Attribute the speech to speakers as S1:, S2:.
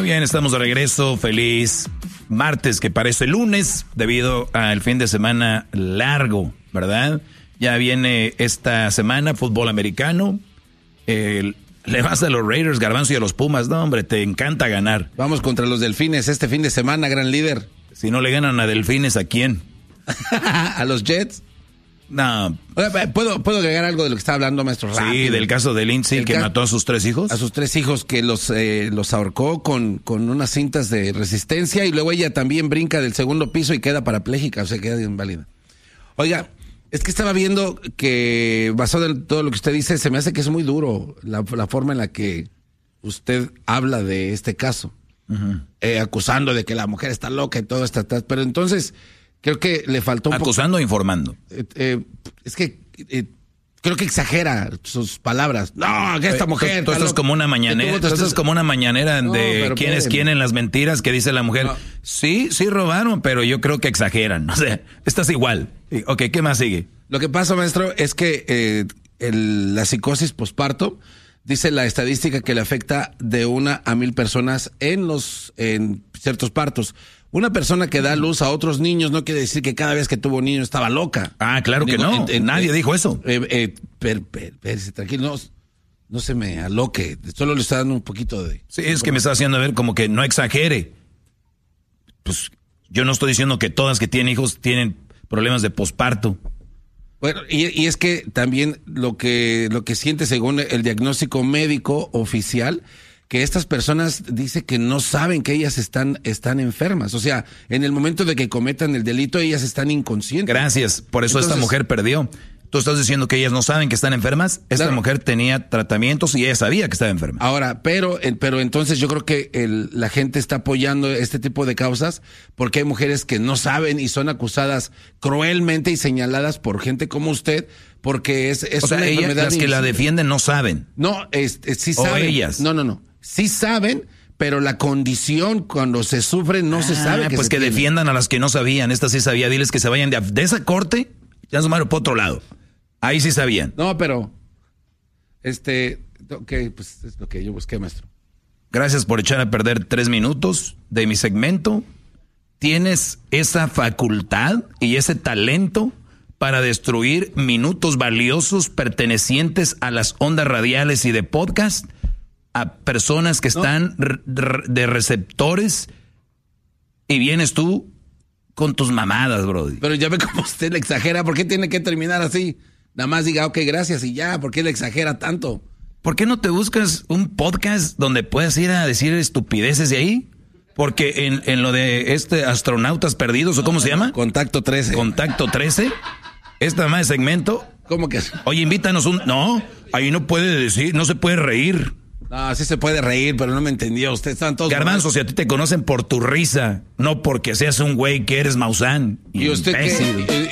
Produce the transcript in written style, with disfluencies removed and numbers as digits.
S1: bien, estamos de regreso. Feliz martes, que parece lunes, debido al fin de semana largo, ¿verdad? Ya viene esta semana fútbol americano. Le vas a los Raiders, Garbanzo, y a los Pumas. No, hombre, te encanta ganar.
S2: Vamos contra los Delfines este fin de semana, gran líder.
S1: Si no le ganan a Delfines, ¿a quién?
S2: ¿A los Jets?
S1: No.
S2: ¿Puedo agregar algo de lo que está hablando, maestro?
S1: Sí,
S2: Rápido.
S1: del caso de Lindsay, que mató a sus 3 hijos.
S2: A sus 3 hijos, que los ahorcó con unas cintas de resistencia, y luego ella también brinca del segundo piso y queda parapléjica, o sea, queda inválida. Oiga, es que estaba viendo que, basado en todo lo que usted dice, se me hace que es muy duro la forma en la que usted habla de este caso, acusando de que la mujer está loca y todo esto, pero entonces creo que le faltó un
S1: ¿Acusando o informando?
S2: Es que creo que exagera sus palabras. No, que esta mujer...
S1: Esto es como una mañanera. Esto es como una mañanera de quién es quién en las mentiras, que dice la mujer. No. Sí robaron, pero yo creo que exageran. O sea, estás igual. Ok, ¿qué más sigue?
S2: Lo que pasa, maestro, es que la psicosis posparto, dice la estadística que le afecta de 1 a 1000 personas en ciertos partos. Una persona que da luz a otros niños no quiere decir que cada vez que tuvo un niño estaba loca.
S1: Ah, claro que no. Nadie dijo eso.
S2: Tranquilo, no se me aloque. Solo le está dando un poquito de...
S1: Sí, es que me está haciendo ver como que no exagere. Pues yo no estoy diciendo que todas que tienen hijos tienen problemas de posparto.
S2: Bueno, y es que también lo que siente según el diagnóstico médico oficial, que estas personas dice que no saben que ellas están enfermas. O sea, en el momento de que cometan el delito, ellas están inconscientes.
S1: Gracias, por eso esta mujer perdió. Tú estás diciendo que ellas no saben que están enfermas. Esta mujer tenía tratamientos y ella sabía que estaba enferma.
S2: Ahora, pero entonces yo creo que la gente está apoyando este tipo de causas porque hay mujeres que no saben y son acusadas cruelmente y señaladas por gente como usted, porque es
S1: o sea,
S2: una enfermedad.
S1: Las que la defienden no saben.
S2: No, sí saben.
S1: O ellas.
S2: No. Sí saben, pero la condición cuando se sufre no se sabe.
S1: Pues que defiendan a las que no sabían. Esta sí sabía. Diles que se vayan de esa corte, ya se fueron por otro lado. Ahí sí sabían.
S2: No, pero ok, pues es lo que yo busqué, maestro.
S1: Gracias por echar a perder 3 minutos de mi segmento. Tienes esa facultad y ese talento para destruir minutos valiosos pertenecientes a las ondas radiales y de podcast a personas que están de receptores, y vienes tú con tus mamadas, brody.
S2: Pero ya ve cómo usted le exagera. ¿Por qué tiene que terminar así? Nada más diga, ok, gracias y ya. ¿Por qué le exagera tanto?
S1: ¿Por qué no te buscas un podcast donde puedas ir a decir estupideces de ahí? Porque en lo de astronautas perdidos, ¿o cómo se llama?
S2: Contacto 13.
S1: Contacto 13. Esta más de segmento.
S2: ¿Cómo que?
S1: Oye, invítanos no, ahí no puede decir, no se puede reír.
S2: No, sí se puede reír, pero no me entendió. Ustedes están todos...
S1: Garbanzo, si a ti te conocen por tu risa, no porque seas un güey que eres Maussan.
S2: ¿Y usted qué?